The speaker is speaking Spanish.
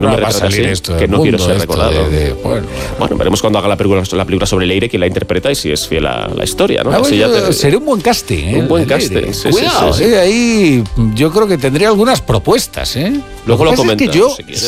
No me va a retrata salir así, esto que no quiero ser recordado. Bueno, veremos cuando haga la película sobre Leire, quién la interpreta y si es fiel a la historia, ¿no? Sería un buen casting, Un buen casting, sí. Cuidado, ahí yo creo que tendría algunas propuestas, Luego lo comentamos, es que yo si quieres.